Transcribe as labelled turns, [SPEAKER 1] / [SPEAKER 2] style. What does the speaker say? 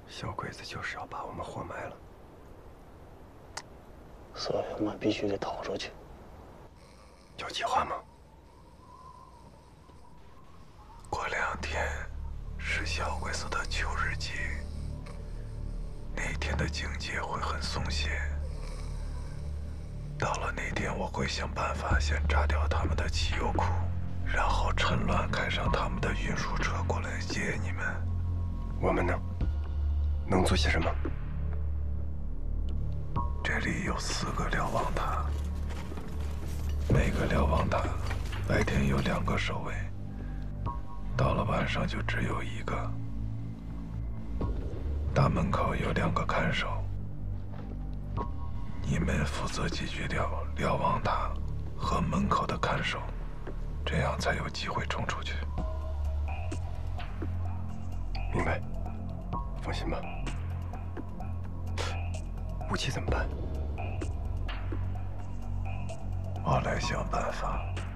[SPEAKER 1] 小鬼子就是要把我们活埋了，
[SPEAKER 2] 所以我们必须得逃出去。
[SPEAKER 1] 有计划吗？
[SPEAKER 3] 过2天是小鬼子的秋日祭，那天的警戒会很松懈。到了那天，我会想办法先炸掉他们的汽油库，然后趁乱开上他们的运输车过来接你们。
[SPEAKER 1] 我们呢？能做些什么？
[SPEAKER 3] 这里有4个瞭望塔，每个瞭望塔白天有2个守卫，到了晚上就只有1个。大门口有2个看守，你们负责解决掉瞭望塔和门口的看守，这样才有机会冲出去。
[SPEAKER 1] 明白，放心吧。武器怎么办？
[SPEAKER 3] 我来想办法。